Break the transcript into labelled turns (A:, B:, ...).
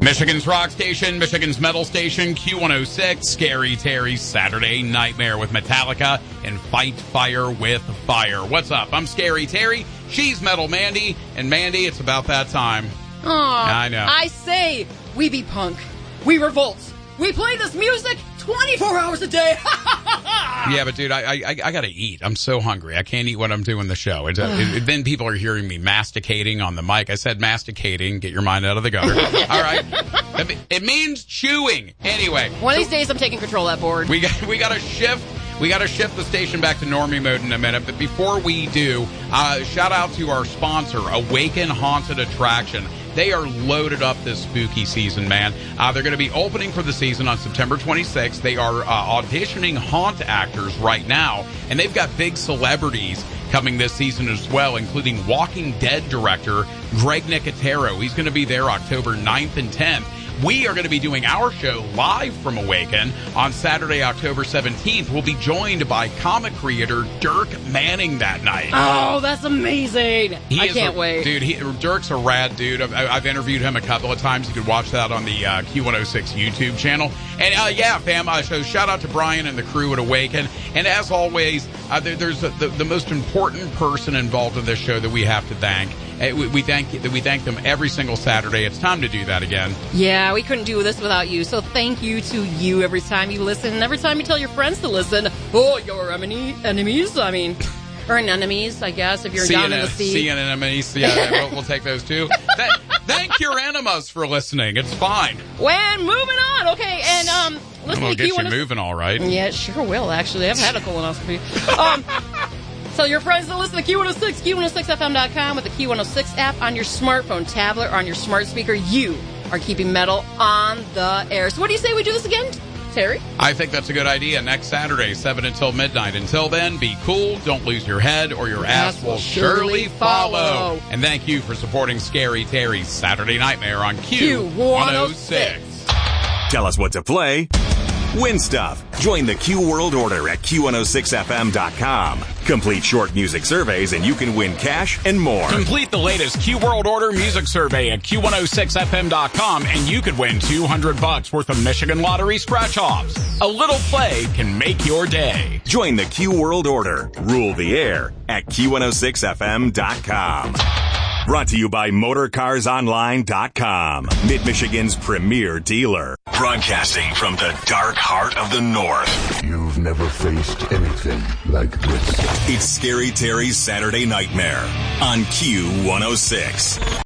A: Michigan's rock station, Michigan's metal station, Q106, Scary Terry's Saturday Nightmare with Metallica and Fight Fire with Fire. What's up? I'm Scary Terry. She's Metal Mandy. And Mandy, it's about that time.
B: Aw,
A: I know.
B: I say, we be punk. We revolt. We play this music 24 hours a day.
A: Yeah, but dude, I got to eat. I'm so hungry. I can't eat when I'm doing the show. Then people are hearing me masticating on the mic. I said masticating. Get your mind out of the gutter. All right. It means chewing. Anyway.
B: One of these days, I'm taking control of that board.
A: We got to shift. We got to shift the station back to normie mode in a minute. But before we do, shout out to our sponsor, Awaken Haunted Attraction. They are loaded up this spooky season, man. They're going to be opening for the season on September 26th. They are auditioning haunt actors right now, and they've got big celebrities coming this season as well, including Walking Dead director Greg Nicotero. He's going to be there October 9th and 10th. We are going to be doing our show live from Awaken on Saturday, October 17th. We'll be joined by comic creator Dirk Manning that night.
B: Oh, that's amazing. I can't wait.
A: Dude, Dirk's a rad dude. I've interviewed him a couple of times. You can watch that on the Q106 YouTube channel. And yeah, fam, so shout out to Brian and the crew at Awaken. And as always, there's the most important person involved in this show that we have to thank. We thank them every single Saturday. It's time to do that again.
B: Yeah, we couldn't do this without you. So thank you to you every time you listen and every time you tell your friends to listen. Oh, your enemies, or enemies, I guess, if you're down in the sea.
A: Sea and enemies, yeah, we'll take those too. Thank your enemas for listening. It's fine.
B: When moving on, okay, and listen
A: It'll
B: to
A: get you moving all right.
B: Yeah, it sure will, actually. I've had a colonoscopy. Tell your friends to listen to Q106, Q106FM.com with the Q106 app on your smartphone, tablet, or on your smart speaker. You are keeping metal on the air. So what do you say we do this again, Terry?
A: I think that's a good idea. Next Saturday, 7 until midnight. Until then, be cool, don't lose your head, or your ass will surely follow. And thank you for supporting Scary Terry's Saturday Nightmare on Q106.
C: Tell us what to play. Win stuff. Join the Q World Order at Q106FM.com. Complete short music surveys and you can win cash and more.
A: Complete the latest Q World Order music survey at Q106FM.com and you could win $200 worth of Michigan Lottery scratch-offs. A little play can make your day.
C: Join the Q World Order. Rule the air at Q106FM.com. Brought to you by MotorCarsOnline.com, Mid-Michigan's premier dealer. Broadcasting from the dark heart of the North.
D: You've never faced anything like this.
C: It's Scary Terry's Saturday Nightmare on Q106.